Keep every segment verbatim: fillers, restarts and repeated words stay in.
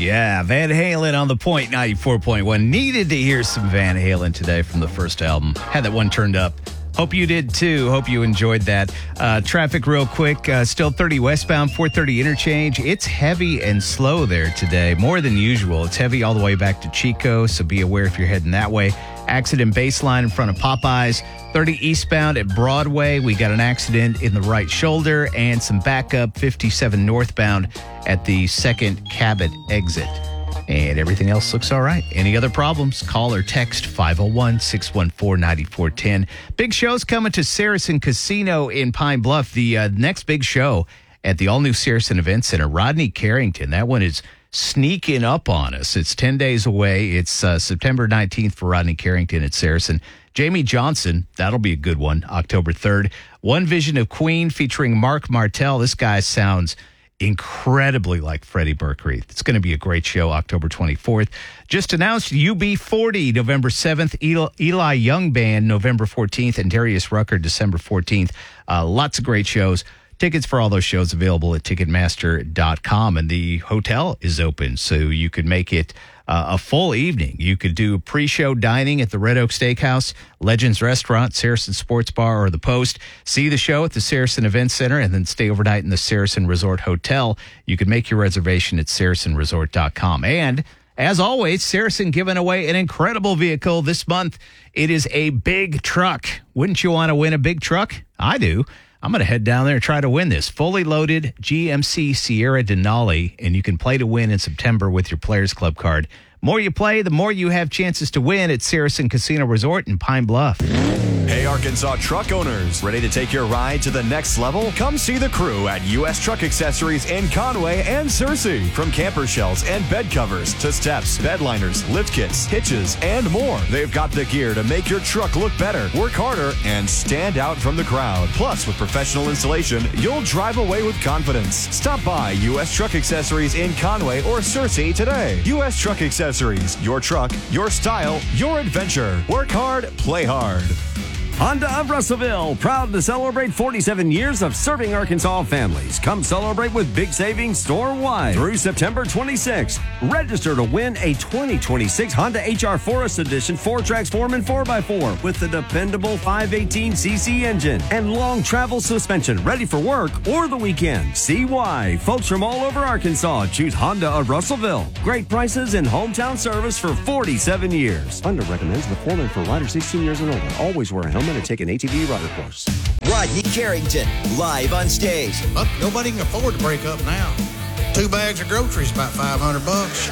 Yeah, Van Halen on the Point ninety-four point one. Needed to hear some Van Halen today from the first album. Had that one turned up. Hope you did too. Hope you enjoyed that. Uh, traffic real quick. Uh, still thirty westbound, four thirty interchange. It's heavy and slow there today, more than usual. It's heavy all the way back to Chico, so be aware if you're heading that way. Accident baseline in front of Popeyes. thirty eastbound at Broadway. We got an accident in the right shoulder and some backup fifty-seven northbound at the second Cabot exit. And everything else looks all right. Any other problems? Call or text five oh one, six one four, nine four one oh. Big show's coming to Saracen Casino in Pine Bluff. The uh, next big show at the all-new Saracen Event Center. Rodney Carrington. That one is sneaking up on us. It's ten days away. It's uh, September nineteenth for Rodney Carrington at Saracen. Jamie Johnson, that'll be a good one, October third. One Vision of Queen featuring Mark Martel. This guy sounds incredibly like Freddie Mercury. It's going to be a great show, October twenty-fourth. Just announced U B forty, November seventh. Eli, Eli Young Band, November fourteenth. And Darius Rucker, December fourteenth. Uh, lots of great shows. Tickets for all those shows available at Ticketmaster dot com. And the hotel is open, so you could make it uh, a full evening. You could do pre-show dining at the Red Oak Steakhouse, Legends Restaurant, Saracen Sports Bar, or the Post. See the show at the Saracen Event Center and then stay overnight in the Saracen Resort Hotel. You can make your reservation at Saracen Resort dot com. And as always, Saracen giving away an incredible vehicle this month. It is a big truck. Wouldn't you want to win a big truck? I do. I'm going to head down there and try to win this fully loaded G M C Sierra Denali, and you can play to win in September with your Players Club card. More you play, the more you have chances to win at Saracen Casino Resort in Pine Bluff. Hey, Arkansas truck owners, ready to take your ride to the next level? Come see the crew at U S Truck Accessories in Conway and Searcy. From camper shells and bed covers to steps, bed liners, lift kits, hitches, and more. They've got the gear to make your truck look better, work harder, and stand out from the crowd. Plus, with professional installation, you'll drive away with confidence. Stop by U S Truck Accessories in Conway or Searcy today. U S Truck Accessories, your truck, your style, your adventure. Work hard, play hard. Honda of Russellville, proud to celebrate forty-seven years of serving Arkansas families. Come celebrate with big savings store-wide through September twenty-sixth. Register to win a twenty twenty-six Honda H R Forest Edition four-trax Foreman four by four with the dependable five eighteen c c engine and long travel suspension, ready for work or the weekend. See why folks from all over Arkansas choose Honda of Russellville. Great prices and hometown service for forty-seven years. Honda recommends the Foreman for riders sixteen years and older. Always wear a helmet and take an A T V rider course. Rodney Carrington, live on stage. Look, nobody can afford to break up now. Two bags of groceries, about five hundred bucks.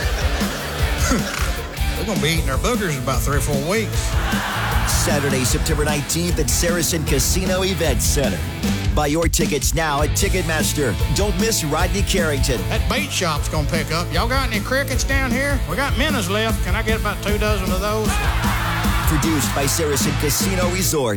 We're going to be eating our boogers in about three or four weeks. Saturday, September nineteenth at Saracen Casino Event Center. Buy your tickets now at Ticketmaster. Don't miss Rodney Carrington. That bait shop's going to pick up. Y'all got any crickets down here? We got minnows left. Can I get about two dozen of those? Produced by Saracen Casino Resort.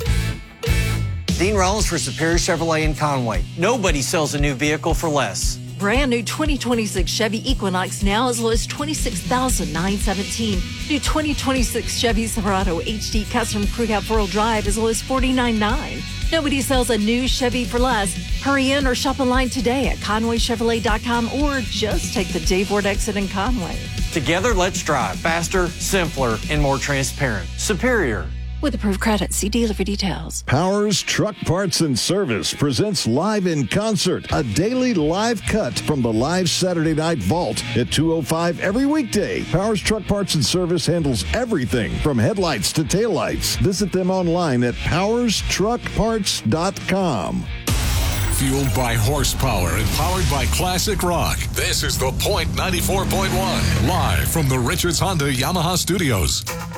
Dean Rollins for Superior Chevrolet in Conway. Nobody sells a new vehicle for less. Brand new twenty twenty-six Chevy Equinox now as low as twenty-six thousand nine hundred seventeen dollars. New twenty twenty-six Chevy Silverado H D Custom Crew Cab four-wheel drive as low as forty-nine ninety-nine. Nobody sells a new Chevy for less. Hurry in or shop online today at Conway Chevrolet dot com or just take the Dave Ward exit in Conway. Together, let's drive faster, simpler, and more transparent. Superior. With approved credit, see dealer for details. Powers Truck Parts and Service presents Live in Concert, a daily live cut from the live Saturday Night Vault at two oh five every weekday. Powers Truck Parts and Service handles everything from headlights to taillights. Visit them online at powers truck parts dot com. Fueled by horsepower and powered by classic rock. This is The Point ninety-four point one, live from the Richards Honda Yamaha Studios.